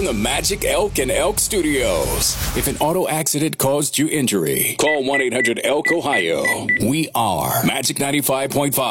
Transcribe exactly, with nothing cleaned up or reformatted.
from the Magic Elk and Elk Studios. If an auto accident caused you injury, call one eight hundred elk ohio. We are Magic ninety-five point five.